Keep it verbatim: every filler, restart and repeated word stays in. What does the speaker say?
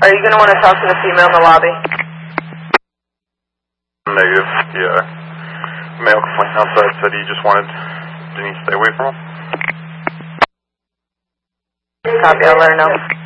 Are you going to want to talk to the female in the lobby? Negative. Yeah. Male complaint outside said he just wanted Denise to stay away from him. Copy, I'll let her know.